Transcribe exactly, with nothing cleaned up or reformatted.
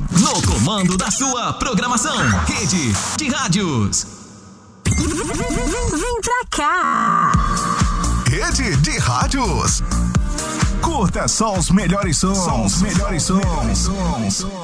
No comando da sua programação, Rede de Rádios. Vem pra cá. Rede de Rádios. Curta só os melhores sons. Só os melhores sons.